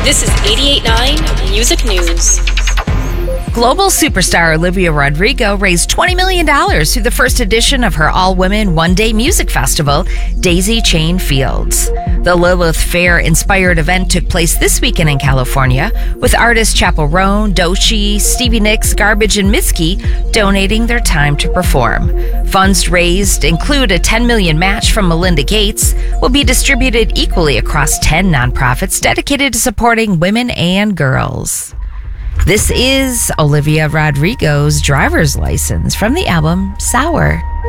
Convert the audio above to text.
This is 88.9 Music News. Global superstar Olivia Rodrigo raised $20 million through the first edition of her all-women one-day music festival, Daisy Chain Fields. The Lilith Fair-inspired event took place this weekend in California, with artists Chappell Roan, Doechii, Stevie Nicks, Garbage, and Mitski donating their time to perform. Funds raised include a $10 million match from Melinda Gates, will be distributed equally across 10 nonprofits dedicated to supporting women and girls. This is Olivia Rodrigo's driver's license from the album Sour.